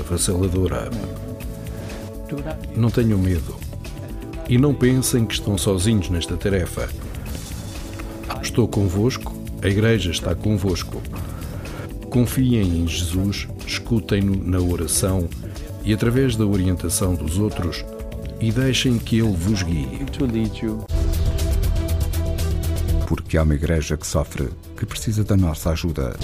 avassaladora. Não tenham medo e não pensem que estão sozinhos nesta tarefa. Estou convosco, a Igreja está convosco. Confiem em Jesus, escutem-no na oração e através da orientação dos outros e deixem que Ele vos guie. Porque há uma Igreja que sofre, que precisa da nossa ajuda.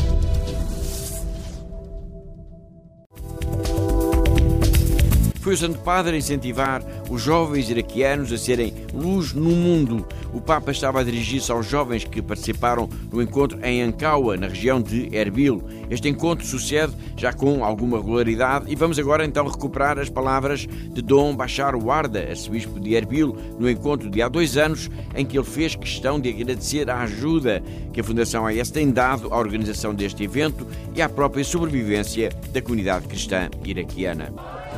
Foi o Santo Padre a incentivar os jovens iraquianos a serem luz no mundo. O Papa estava a dirigir-se aos jovens que participaram no encontro em Ankawa, na região de Erbil. Este encontro sucede já com alguma regularidade e vamos agora então recuperar as palavras de Dom Bashar Warda, arcebispo de Erbil, no encontro de há 2 anos, em que ele fez questão de agradecer a ajuda que a Fundação AIS tem dado à organização deste evento e à própria sobrevivência da comunidade cristã iraquiana.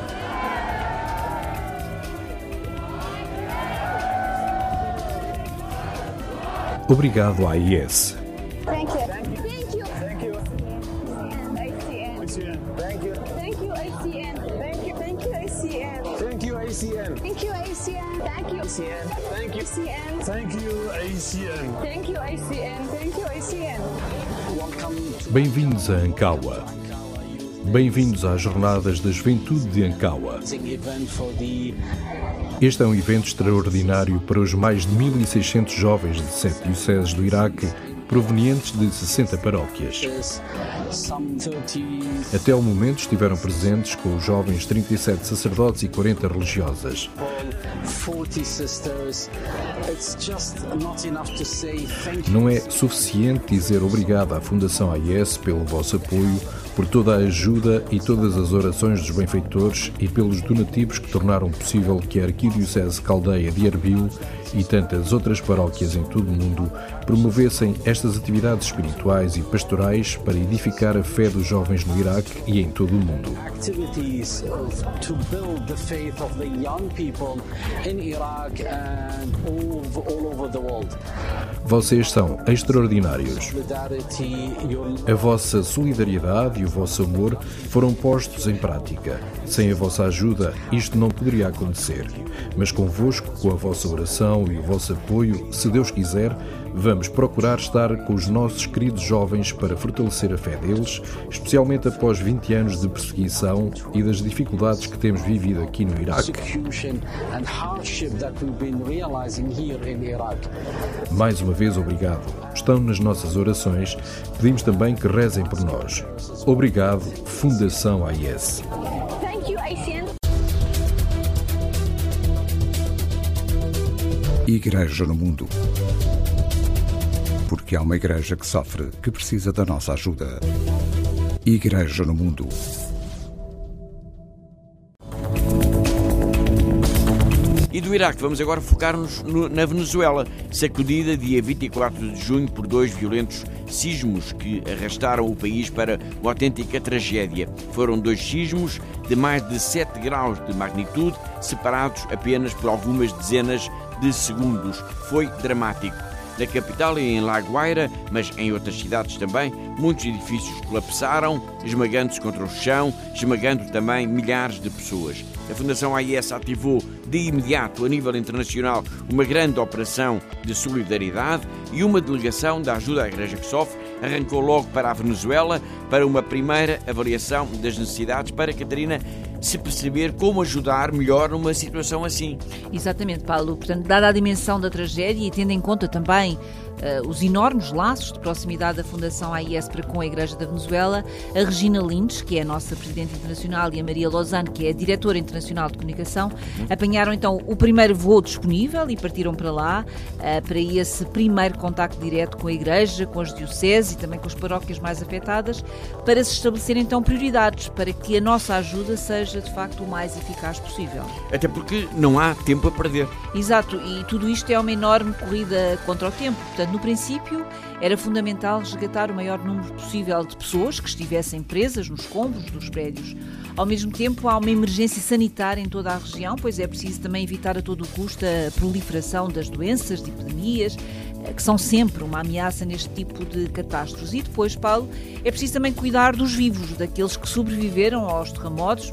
Obrigado, AIS. Thank you. Thank you. Thank you. ICN. Thank you. Thank you, ICN. Thank you. Thank you, ICN. Thank you, ICN. Thank you, ICN. Thank you, ICN. Thank you, ICN. Thank you, ICN. Thank you, ICN. Thank you, ICN. Bem-vindos a Ankawa. Bem-vindos às Jornadas da Juventude de Ankawa. Este é um evento extraordinário para os mais de 1.600 jovens de 7 dioceses do Iraque, provenientes de 60 paróquias. Até ao momento estiveram presentes com os jovens 37 sacerdotes e 40 religiosas. Não é suficiente dizer obrigado à Fundação AIS pelo vosso apoio, por toda a ajuda e todas as orações dos benfeitores e pelos donativos que tornaram possível que a Arquidiocese Caldeia de Erbil e tantas outras paróquias em todo o mundo promovessem estas atividades espirituais e pastorais para edificar a fé dos jovens no Iraque e em todo o mundo. Vocês são extraordinários. A vossa solidariedade e o vosso amor foram postos em prática. Sem a vossa ajuda, isto não poderia acontecer. Mas convosco, com a vossa oração e o vosso apoio, se Deus quiser, vamos procurar estar com os nossos queridos jovens para fortalecer a fé deles, especialmente após 20 anos de perseguição e das dificuldades que temos vivido aqui no Iraque. Mais uma vez, obrigado. Estão nas nossas orações. Pedimos também que rezem por nós. Obrigado, Fundação AIS. Thank you, ICN. Igreja no mundo. Porque há uma Igreja que sofre, que precisa da nossa ajuda. Igreja no mundo. E do Iraque vamos agora focar-nos na Venezuela, sacudida dia 24 de junho por 2 violentos sismos que arrastaram o país para uma autêntica tragédia. Foram 2 sismos de mais de 7 graus de magnitude, separados apenas por algumas dezenas de segundos. Foi dramático. Na capital e em La Guaira, mas em outras cidades também, muitos edifícios colapsaram, esmagando-se contra o chão, esmagando também milhares de pessoas. A Fundação AIS ativou de imediato, a nível internacional, uma grande operação de solidariedade e uma delegação da ajuda à Igreja que sofre arrancou logo para a Venezuela para uma primeira avaliação das necessidades para Catarina se perceber como ajudar melhor numa situação assim. Exatamente, Paulo. Portanto, dada a dimensão da tragédia e tendo em conta também os enormes laços de proximidade da Fundação AIS para com a Igreja da Venezuela, a Regina Lindes, que é a nossa Presidente Internacional, e a Maria Lozano, que é a Diretora Internacional de Comunicação, apanharam então o primeiro voo disponível e partiram para lá, para esse primeiro contacto direto com a Igreja, com as dioceses e também com as paróquias mais afetadas, para se estabelecer então prioridades, para que a nossa ajuda seja de facto o mais eficaz possível. Até porque não há tempo a perder. Exato, e tudo isto é uma enorme corrida contra o tempo. Portanto, no princípio, era fundamental resgatar o maior número possível de pessoas que estivessem presas nos escombros dos prédios. Ao mesmo tempo, há uma emergência sanitária em toda a região, pois é preciso também evitar a todo o custo a proliferação das doenças, de epidemias, que são sempre uma ameaça neste tipo de catástrofes. E depois, Paulo, é preciso também cuidar dos vivos, daqueles que sobreviveram aos terremotos,